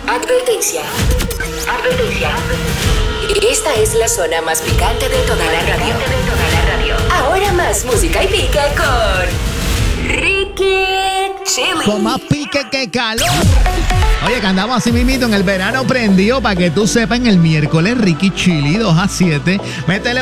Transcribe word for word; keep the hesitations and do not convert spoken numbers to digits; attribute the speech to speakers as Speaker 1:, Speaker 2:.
Speaker 1: Advertencia. Advertencia. Esta es la zona más picante de toda la radio. De toda la radio. Ahora más música y pique con Ricky Chili.
Speaker 2: Con más pique que calor. Oye, que andamos así mismito en el verano prendido para que tú sepas en el miércoles Ricky Chili dos a siete. Métele